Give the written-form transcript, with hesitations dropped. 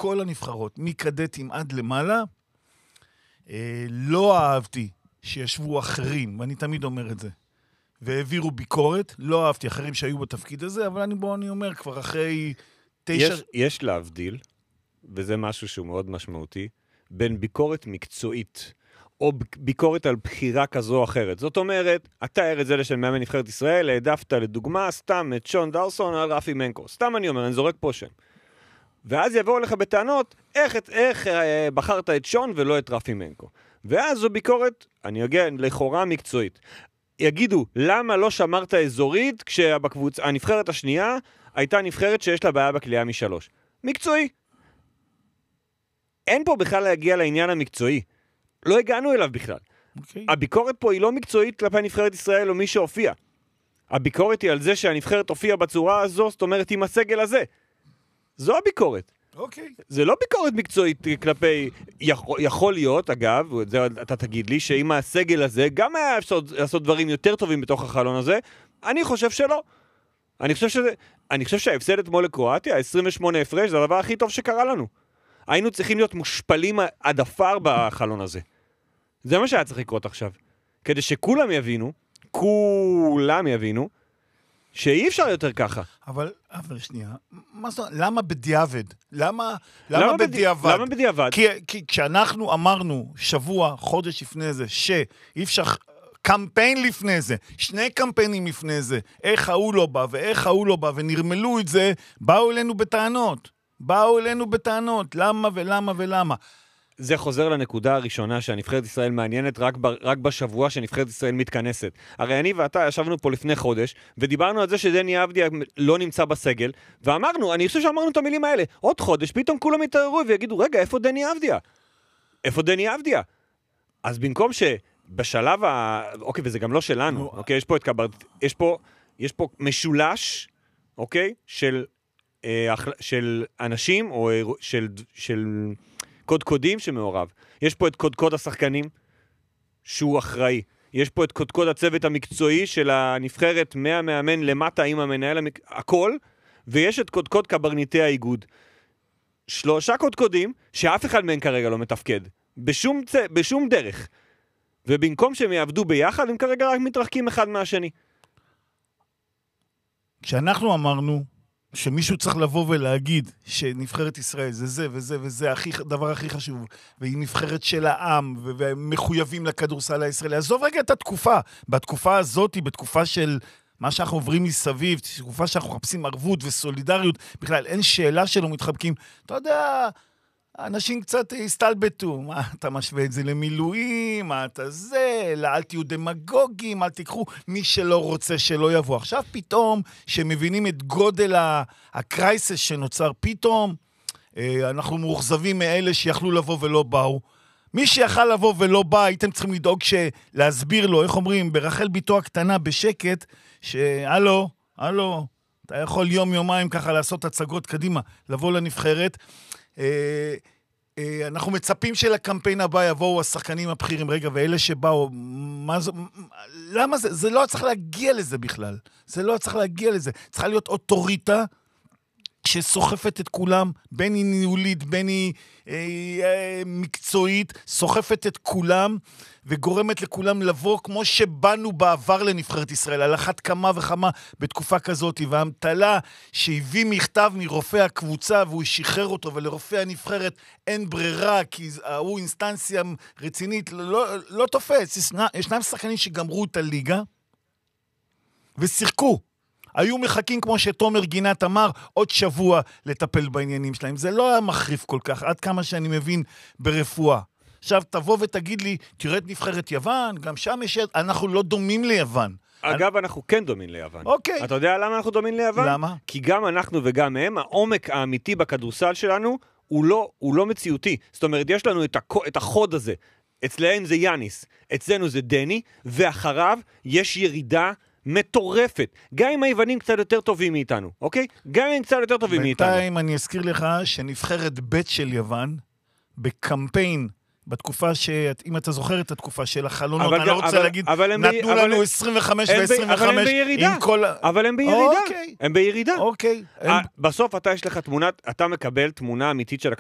כל הנבחרות, מקדטים עד למעלה, לא אהבתי שישבו אחרים, ואני תמיד אומר את זה, והעבירו ביקורת, לא אהבתי אחרים שהיו בתפקיד הזה, אבל אני אומר כבר אחרי 9... יש להבדיל, וזה משהו שהוא מאוד משמעותי, בין ביקורת מקצועית, או ביקורת על בחירה כזו או אחרת. זאת אומרת, אתה ארץ זה לשם מאמן נבחרת ישראל, העדפת לדוגמה סתם את שון דרסון על רפי מנקו. סתם אני אומר, אני זורק פה שם. ואז יבואו לך בטענות, איך בחרת את שון ולא את רפי מנקו. ואז זו ביקורת, אני אגיע לכאורה מקצועית. יגידו, למה לא שמרת אזורית כשבקבוצה, הנבחרת השנייה הייתה נבחרת שיש לה בעיה בקליעה משלוש? מקצועי. אין פה בכלל להגיע לעניין המקצועי. לא הגענו אליו בכלל. הביקורת פה היא לא מקצועית כלפי נבחרת ישראל או מי שהופיע. הביקורת היא על זה שהנבחרת הופיעה בצורה הזו, זאת אומרת עם הסגל הזה. זו הביקורת. זה לא ביקורת מקצועית כלפי, יכול להיות, אגב, אתה תגיד לי, שאם הסגל הזה גם היה אפשר לעשות דברים יותר טובים בתוך החלון הזה, אני חושב שלא. אני חושב שההפסד אתמול לקרואטיה, 28 הפרש, זה הדבר הכי טוב שקרה לנו. היינו צריכים להיות מושפלים עד אפר בחלון הזה. זה מה שהיה צריך לקרות עכשיו. כדי שכולם יבינו, שאי אפשר יותר ככה. אבל שנייה, למה בדיעבד? למה בדיעבד? למה בדיעבד? כי כשאנחנו אמרנו שבוע, חודש לפני זה, שאי אפשר... קמפיין לפני זה, 2 קמפיינים לפני זה, איך ההוא לא בא ואיך ההוא לא בא, ונרמלו את זה, באו אלינו בטענות, למה ולמה. זה חוזר לנקודה הראשונה שהנבחרת ישראל מעניינת רק בשבוע שנבחרת ישראל מתכנסת. הרי אני ואתה ישבנו פה לפני חודש, ודיברנו על זה שדני אבדיה לא נמצא בסגל, ואמרנו, אני חושב שאמרנו את המילים האלה, עוד חודש, פתאום כולם יתעררו ויגידו, רגע, איפה דני אבדיה? אז במקום שבשלב אוקיי, וזה גם לא שלנו, אוקיי, יש פה משולש, אוקיי, של אנשים, או של קודקודים שמעורב. יש פה את קודקוד השחקנים, שהוא אחראי. יש פה את קודקוד הצוות המקצועי של הנבחרת מהמאמן למטה עם המנהל הכל, ויש את קודקוד קברניטי האיגוד. 3 קודקודים שאף אחד מהם כרגע לא מתפקד. בשום דרך. ובמקום שהם יעבדו ביחד, הם כרגע רק מתרחקים אחד מהשני. כשאנחנו אמרנו שמישהו צריך לבוא ולהגיד שנבחרת ישראל זה זה וזה וזה הדבר הכי חשוב, והיא נבחרת של העם, והם מחויבים לכדורסל הישראלי. עזוב רגע את התקופה. בתקופה הזאת, בתקופה של מה שאנחנו עוברים מסביב, תקופה שאנחנו מחפשים ערבות וסולידריות, בכלל אין שאלה שלא מתחבקים. אתה יודע, אנשים קצת הסתלבטו, מה אתה משווה את זה למילואים, מה אתה זה, אל תהיו דמגוגים, אל תיקחו, מי שלא רוצה שלא יבוא. עכשיו פתאום, שמבינים את גודל הקרייסס שנוצר פתאום, אנחנו מאוכזבים מאלה שיכלו לבוא ולא באו. מי שיכל לבוא ולא בא, הייתם צריכים לדאוג להסביר לו, איך אומרים, ברחל ביתו הקטנה בשקט, שהלו, אתה יכול יום-יומיים ככה לעשות הצגות קדימה, לבוא לנבחרת. אנחנו מצפים שלקמפיין הבא יבואו השחקנים הבכירים, רגע, ואלה שבאו, למה זה? זה לא צריך להגיע לזה בכלל. צריכה להיות אוטוריטה שסוחפת את כולם, בין היא ניהולית, בין היא מקצועית, סוחפת את כולם, וגורמת לכולם לבוא כמו שבאנו בעבר לנבחרת ישראל, על אחת כמה וכמה בתקופה כזאת, והמטלה שהביא מכתב מרופא הקבוצה, והוא שחרר אותו, ולרופא הנבחרת אין ברירה, כי הוא אינסטנציה רצינית, לא תופס. ישנם שחקנים שגמרו את הליגה, ושיחקו. היו מחכים, כמו שתומר גינת אמר, עוד שבוע לטפל בעניינים שלהם. זה לא היה מחריף כל כך, עד כמה שאני מבין ברפואה. עכשיו תבוא ותגיד לי, תראה את נבחרת יוון, גם שם אנחנו לא דומים ליוון. אגב, אנחנו כן דומים ליוון. אוקיי. אתה יודע למה אנחנו דומים ליוון? למה? כי גם אנחנו וגם הם, העומק האמיתי בכדורסל שלנו, הוא לא מציאותי. זאת אומרת, יש לנו את החוד הזה. אצלנו זה יאניס, אצלנו זה דני, ואחריו יש ירידה מטורפת. גם אם היוונים קצת יותר טובים מאיתנו, אוקיי? גם אם קצת יותר טובים מאיתנו. בינתיים אני אזכיר לך שנבחרת ב' של יוון, בקמפיין, בתקופה אם אתה זוכר את התקופה של החלונות, אני לא רוצה להגיד, נתנו לנו 25 ו-25 עם כל... אבל הם בירידה. הם בירידה. אוקיי. בסוף אתה יש לך תמונה, אתה מקבל תמונה אמיתית של